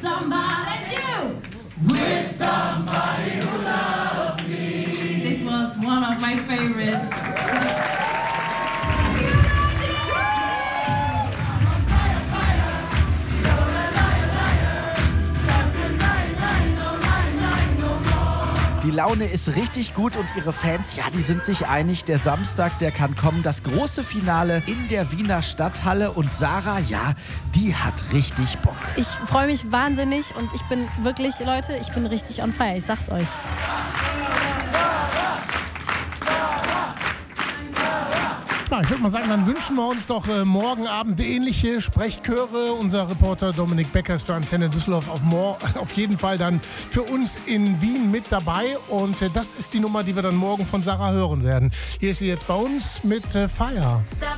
somebody do. With somebody who loves me. This was one of my favorites. Die Laune ist richtig gut und ihre Fans, ja, die sind sich einig. Der Samstag, der kann kommen. Das große Finale in der Wiener Stadthalle. Und Sarah, ja, die hat richtig Bock. Ich freue mich wahnsinnig und ich bin wirklich, Leute, ich bin richtig on fire. Ich sag's euch. Ja, ich würde mal sagen, dann wünschen wir uns doch morgen Abend ähnliche Sprechchöre. Unser Reporter Dominik Becker ist für Antenne Düsseldorf auf jeden Fall dann für uns in Wien mit dabei. Und das ist die Nummer, die wir dann morgen von Sarah hören werden. Hier ist sie jetzt bei uns mit Fire.